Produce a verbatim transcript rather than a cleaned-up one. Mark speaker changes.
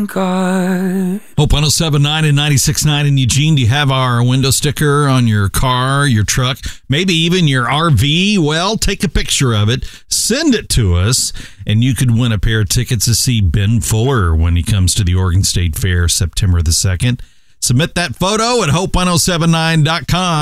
Speaker 1: God.
Speaker 2: Hope one oh seven point nine and ninety-six point nine in Eugene. Do you have our window sticker on your car, your truck, maybe even your R V? Well, take a picture of it, send it to us, and you could win a pair of tickets to see Ben Fuller when he comes to the Oregon State Fair September the second. Submit that photo at hope one oh seven nine dot com.